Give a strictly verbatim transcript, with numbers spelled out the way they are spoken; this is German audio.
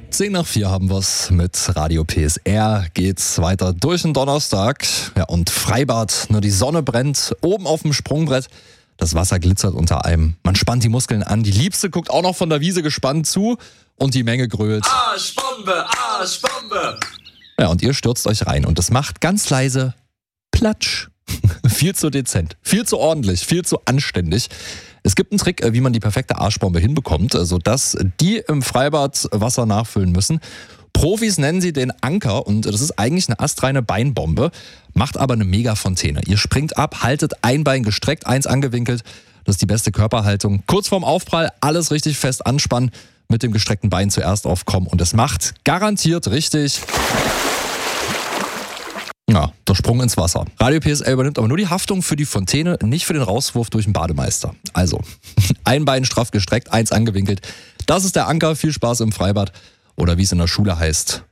Zehn nach vier haben wir's mit Radio P S R. Geht's weiter durch den Donnerstag. Ja, und Freibad, nur die Sonne brennt, oben auf dem Sprungbrett. Das Wasser glitzert unter einem. Man spannt die Muskeln an. Die Liebste guckt auch noch von der Wiese gespannt zu. Und die Menge grölt. Arschbombe, Arschbombe. Ja, und ihr stürzt euch rein. Und es macht ganz leise Platsch. Viel zu dezent, viel zu ordentlich, viel zu anständig. Es gibt einen Trick, wie man die perfekte Arschbombe hinbekommt, sodass die im Freibad Wasser nachfüllen müssen. Profis nennen sie den Anker und das ist eigentlich eine astreine Beinbombe, macht aber eine Mega-Fontäne. Ihr springt ab, haltet ein Bein gestreckt, eins angewinkelt. Das ist die beste Körperhaltung. Kurz vorm Aufprall alles richtig fest anspannen, mit dem gestreckten Bein zuerst aufkommen und es macht garantiert richtig... Ja, der Sprung ins Wasser. Radio P S R übernimmt aber nur die Haftung für die Fontäne, nicht für den Rauswurf durch den Bademeister. Also, ein Bein straff gestreckt, eins angewinkelt. Das ist der Anker. Viel Spaß im Freibad. Oder wie es in der Schule heißt,